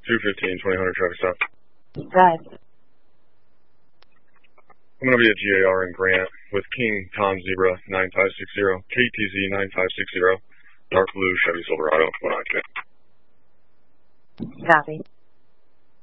215, 2000 traffic stop. Drive. I'm going to be at GAR in Grant with King Tom Zebra 9560, KTZ 9560, dark blue Chevy Silverado, 1 octane. Copy.